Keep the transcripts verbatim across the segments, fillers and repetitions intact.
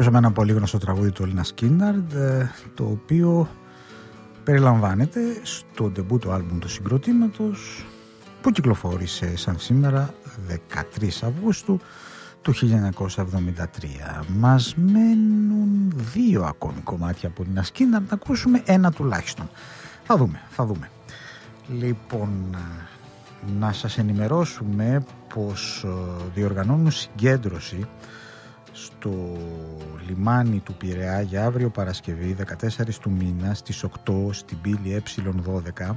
Ακούσαμε ένα πολύ γνωστό τραγούδι του Λίνας Σκίναρντ, το οποίο περιλαμβάνεται στο ντεμπούτο άλμπουμ του συγκροτήματος που κυκλοφόρησε σαν σήμερα δεκατρείς Αυγούστου του χίλια εννιακόσια εβδομήντα τρία. Μας μένουν δύο ακόμη κομμάτια από Λίνα Σκίναρντ, να ακούσουμε ένα τουλάχιστον. Θα δούμε, θα δούμε. Λοιπόν, να σας ενημερώσουμε πως διοργανώνουν συγκέντρωση στο λιμάνι του Πειραιά για αύριο Παρασκευή δεκατέσσερις του μήνα στις οκτώ στην πύλη ε δώδεκα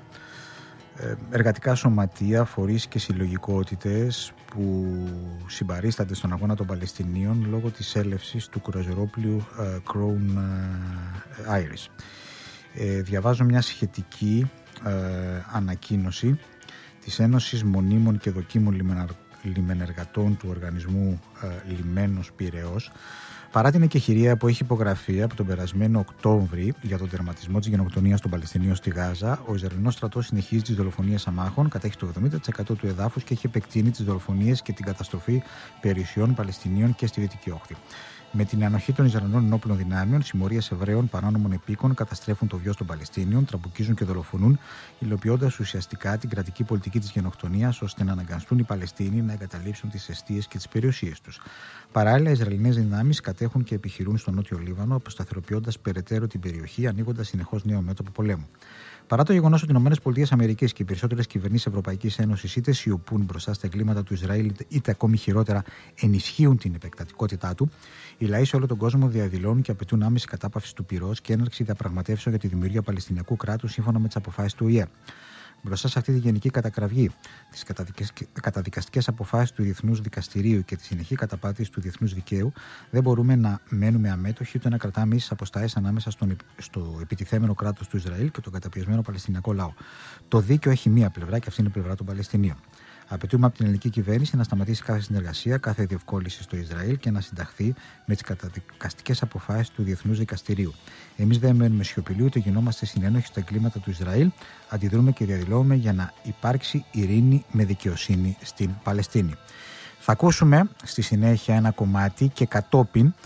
εργατικά σωματεία, φορείς και συλλογικότητες που συμπαρίστανται στον αγώνα των Παλαιστινίων λόγω της έλευσης του κρουαζιερόπλοιου Crown Iris. Ε, διαβάζω μια σχετική ε, ανακοίνωση της Ένωσης Μονίμων και Δοκίμων Λιμενεργατών του Οργανισμού ε, Λιμένος Πειραιώς. Παρά την εκεχηρία που έχει υπογραφεί από τον περασμένο Οκτώβρη για τον τερματισμό της γενοκτονίας των Παλαιστινίων στη Γάζα, ο Ισραηλινός στρατός συνεχίζει τις δολοφονίες αμάχων, κατέχει το εβδομήντα τοις εκατό του εδάφους και έχει επεκτείνει τις δολοφονίες και την καταστροφή περιουσιών Παλαιστινίων και στη Δυτική Όχθη. Με την ανοχή των Ισραηλινών ενόπλων δυνάμεων, συμμορίες Εβραίων παράνομων επίκων καταστρέφουν το βιος των Παλαιστίνιων, τραμπουκίζουν και δολοφονούν, υλοποιώντας ουσιαστικά την κρατική πολιτική της γενοκτονίας, ώστε να αναγκαστούν οι Παλαιστίνοι να εγκαταλείψουν τις εστίες και τις περιουσίες τους. Παράλληλα, οι Ισραηλινές δυνάμεις κατέχουν και επιχειρούν στο Νότιο Λίβανο, αποσταθεροποιώντας περαιτέρω την περιοχή, ανοίγοντας συνεχώς νέο μέτωπο πολέμου. Παρά το γεγονός ότι οι ΗΠΑ και οι περισσότερες κυβερνήσεις Ευρωπαϊκής Ένωσης είτε σιωπούν μπροστά στα εγκλήματα του Ισραήλ, είτε ακόμη χειρότερα ενισχύουν την επεκτατικότητά του, οι λαοί σε όλο τον κόσμο διαδηλώνουν και απαιτούν άμεση κατάπαυση του πυρός και έναρξη διαπραγματεύσεων για τη δημιουργία Παλαιστινιακού κράτους σύμφωνα με τις αποφάσεις του Ο Η Ε. Μπροστά σε αυτή τη γενική κατακραυγή, τις καταδικαστικές αποφάσεις του Διεθνούς Δικαστηρίου και τη συνεχή καταπάτηση του διεθνούς δικαίου, δεν μπορούμε να μένουμε αμέτωχοι ούτε να κρατάμε ίσες αποστάσεις ανάμεσα στον, στο επιτιθέμενο κράτος του Ισραήλ και τον καταπιεσμένο Παλαιστινιακό λαό. Το δίκαιο έχει μία πλευρά και αυτή είναι η πλευρά των Παλαιστινίων. Απαιτούμε από την ελληνική κυβέρνηση να σταματήσει κάθε συνεργασία, κάθε διευκόλυνση στο Ισραήλ και να συνταχθεί με τις καταδικαστικές αποφάσεις του Διεθνούς Δικαστηρίου. Εμείς δεν μένουμε σιωπηλοί ούτε γινόμαστε συνένοχοι στα εγκλήματα του Ισραήλ. Αντιδρούμε και διαδηλώνουμε για να υπάρξει ειρήνη με δικαιοσύνη στην Παλαιστίνη. Θα ακούσουμε στη συνέχεια ένα κομμάτι και κατόπιν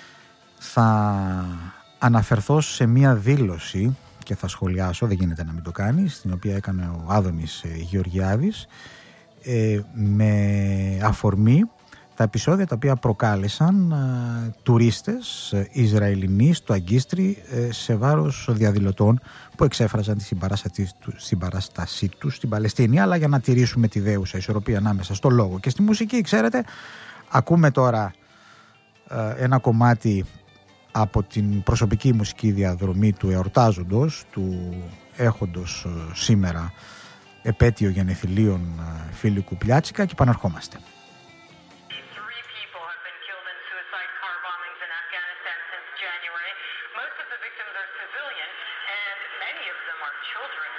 θα αναφερθώ σε μία δήλωση και θα σχολιάσω, δεν γίνεται να μην το κάνει, στην οποία έκανε ο Άδωνης Γεωργιάδης, Ε, με αφορμή τα επεισόδια τα οποία προκάλεσαν ε, τουρίστες ε, Ισραηλινοί στο Αγκίστρι ε, σε βάρος διαδηλωτών που εξέφραζαν τη συμπαράστασή τους στην Παλαιστίνη, αλλά για να τηρήσουμε τη δέουσα ισορροπία ανάμεσα στο λόγο και στη μουσική, ξέρετε, ακούμε τώρα ε, ένα κομμάτι από την προσωπική μουσική διαδρομή του εορτάζοντος, του έχοντος ε, σήμερα επέτειο γενεθλίων Φίλιππου Πλιάτσικα και επαναρχόμαστε. Most of the victims are civilian, and many of them are children.